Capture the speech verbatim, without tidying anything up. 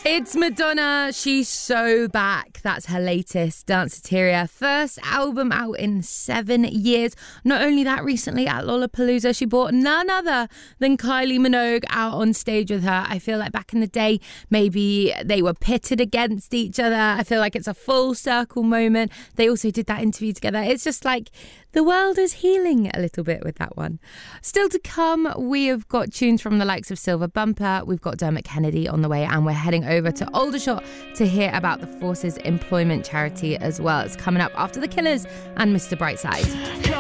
It's Madonna. She's so back. That's her latest, Danceteria. First album out in seven years. Not only that, recently at Lollapalooza, she brought none other than Kylie Minogue out on stage with her. I feel like back in the day, maybe they were pitted against each other. I feel like it's a full circle moment. They also did that interview together. It's just like the world is healing a little bit with that one. Still to come, we have got tunes from the likes of Silver Bumper. We've got Dermot Kennedy on the way, and we're heading over to Aldershot to hear about the Forces Employment Charity as well. It's coming up after The Killers and Mister Brightside.